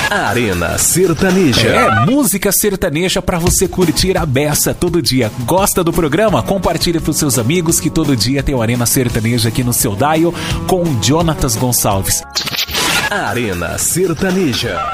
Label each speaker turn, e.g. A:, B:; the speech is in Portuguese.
A: Arena Sertaneja.
B: É música sertaneja pra você curtir a beça todo dia. Gosta do programa? Compartilhe pros seus amigos que todo dia tem o Arena Sertaneja aqui no seu dial com o Jonatas Gonçalves.
A: Arena Sertaneja.